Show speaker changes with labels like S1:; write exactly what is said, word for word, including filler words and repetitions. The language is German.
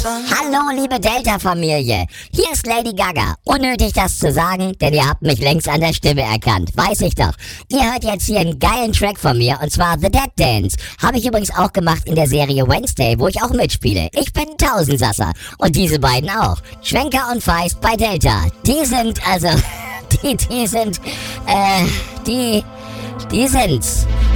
S1: Hallo, liebe Delta-Familie. Hier ist Lady Gaga. Unnötig, das zu sagen, denn ihr habt mich längst an der Stimme erkannt. Weiß ich doch. Ihr hört jetzt hier einen geilen Track von mir, und zwar The Dead Dance. Habe ich übrigens auch gemacht in der Serie Wednesday, wo ich auch mitspiele. Ich bin ein Tausendsasser. Und diese beiden auch. Schwenker und Feist bei Delta. Die sind, also, die, die sind, äh, die, die sind's.